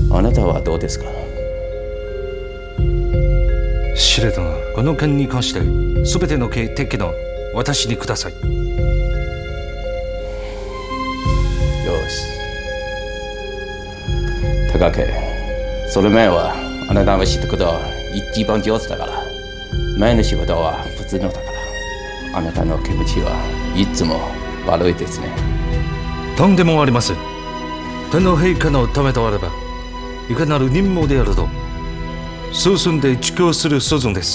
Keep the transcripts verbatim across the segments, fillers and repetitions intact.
あなたはどうですか？ 司令殿、この件に関して全ての決定権を私にください。 よし。高家、その前はあなたが知ったことは一番上手だから、前の仕事は普通のだから、あなたの気持ちはいつも悪いですね。 とんでもありません。天皇陛下のためとあれば、いかなる任務であると進んで実行する所存です。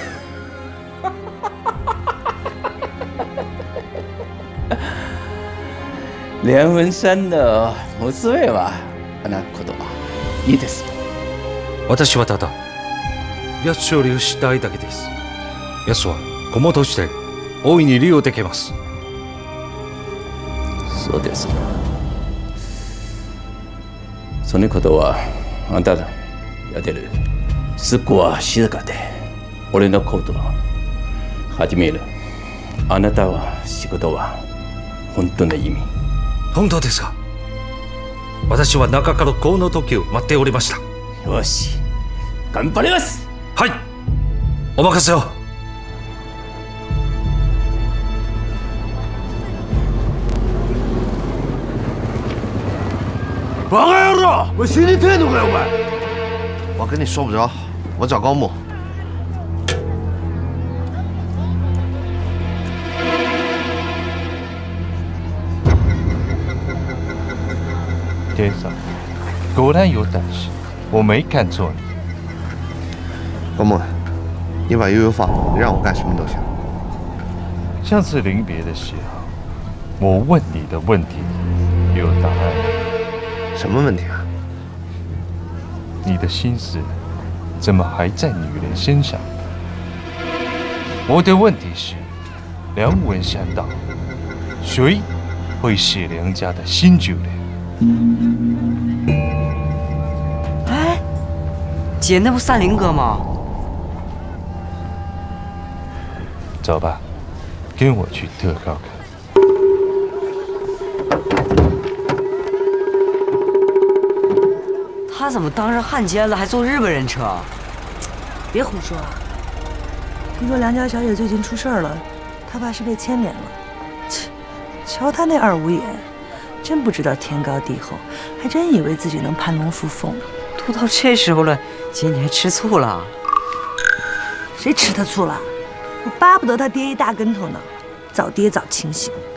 梁文山の娘はあのこといいですよ。 私はただ奴処理をしたいだけです。奴は駒として大いに利用できます。 そうですか。そのことはあんたがやってる。そこは静かで俺のことを始める。あなたは仕事は本当の意味。 本当ですか？私は中からこの時を待っておりました。 よし、頑張ります。 はい、お任せを。 八个儿子，我心里退都给我。我跟你说不着，我找高木。 天上，果然有胆识，我没看错你。 高木，你把悠悠放了，你让我干什么都行。 上次临别的时候，我问你的问题有答案了。 什么问题啊？ 你的心思怎么还在女人身上？我的问题是，梁文山道，谁会是梁家的新主人？ 哎，姐，那不三林哥吗？ 走吧，跟我去特高课。 他怎么当上汉奸了，还坐日本人车？ 别胡说啊！听说梁家小姐最近出事儿了，她爸是被牵连了。切，瞧他那二五眼，真不知道天高地厚，还真以为自己能攀龙附凤。 都到这时候了，姐你还吃醋了？ 谁吃他醋了？我巴不得他跌一大跟头呢，早跌早清醒。